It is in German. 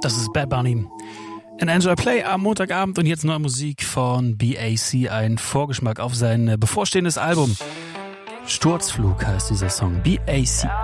Das ist Bad Bunny. In Enjoy Play am Montagabend und jetzt neue Musik von BAC, ein Vorgeschmack auf sein bevorstehendes Album. Sturzflug heißt dieser Song. BAC.